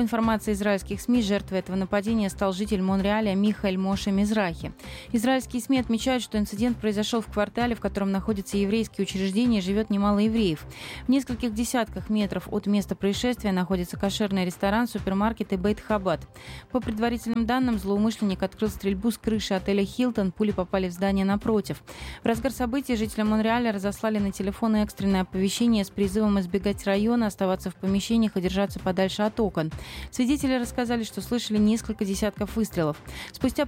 информации израильских СМИ, жертвой этого нападения стал житель Монреаля Михаэль Моше Мизрахи. Израильские СМИ отмечают, что инцидент произошел в квартале, в котором находятся еврейские учреждения и живет немало евреев. В нескольких десятках метров от места происшествия находится кошерный ресторан, супермаркет и Бейт-Хабад. По предварительным данным, злоумышленник открыл стрельбу с крыши отеля «Хилтон». Пули попали в здание напротив. В разгар событий жителям Монреаля разослали на телефоны экстренное оповещение с призывом избегать района, оставаться в помещениях и держаться подальше от окон. Свидетели рассказали, что слышали несколько десятков выстрелов. Спустя